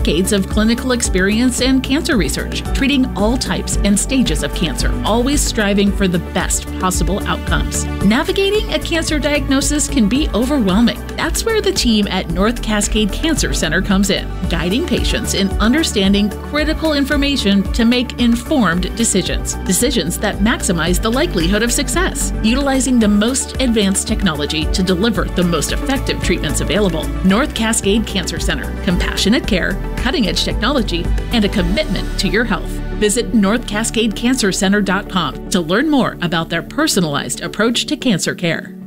decades of clinical experience and cancer research, treating all types and stages of cancer, always striving for the best possible outcomes. Navigating a cancer diagnosis can be overwhelming. That's where the team at North Cascade Cancer Center comes in, guiding patients in understanding critical information to make informed decisions. Decisions that maximize the likelihood of success, utilizing the most advanced technology to deliver the most effective treatments available. North Cascade Cancer Center. Compassionate care, cutting-edge technology, and a commitment to your health. Visit NorthCascadeCancerCenter.com to learn more about their personalized approach to cancer care.